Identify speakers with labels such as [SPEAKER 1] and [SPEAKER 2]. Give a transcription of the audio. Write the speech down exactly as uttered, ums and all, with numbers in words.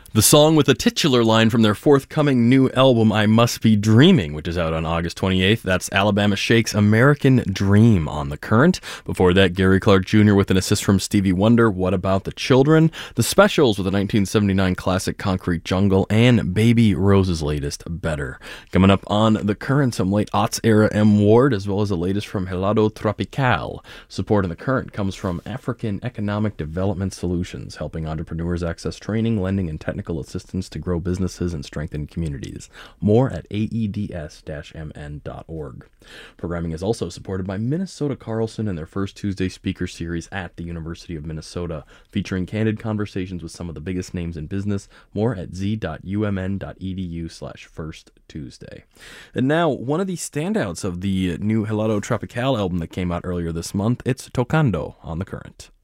[SPEAKER 1] The song with the titular line from their forthcoming new album, I Must Be Dreaming, which is out on August twenty-eighth. That's Alabama Shake's American Dream on The Current. Before that, Gary Clark Junior with an assist from Stevie Wonder, What About the Children? The Specials with a nineteen seventy-nine classic, Concrete Jungle, and Baby Rose's latest, Better. Coming up on The Current, some late aughts era M. Ward, as well as the latest from Helado Tropical. Support in The Current comes from African Economic Development Solutions, helping entrepreneurs access training, lending, and technical assistance to grow businesses and strengthen communities. More at A E D S M N dot org. Programming is also supported by Minnesota Carlson and their first Tuesday speaker series at the University of Minnesota, featuring candid conversations with some of the biggest names in business. More at z dot u m n dot e d u slash first Tuesday. And now, one of the standouts of the new Helado Tropical album that came out earlier this month, it's Tocando on The Current.